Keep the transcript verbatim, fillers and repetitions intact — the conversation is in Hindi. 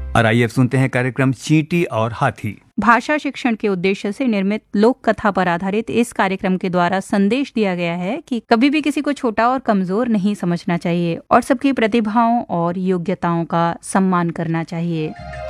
और आइए अब सुनते हैं कार्यक्रम चींटी और हाथी। भाषा शिक्षण के उद्देश्य से निर्मित लोक कथा पर आधारित इस कार्यक्रम के द्वारा संदेश दिया गया है कि कभी भी किसी को छोटा और कमजोर नहीं समझना चाहिए और सबकी प्रतिभाओं और योग्यताओं का सम्मान करना चाहिए।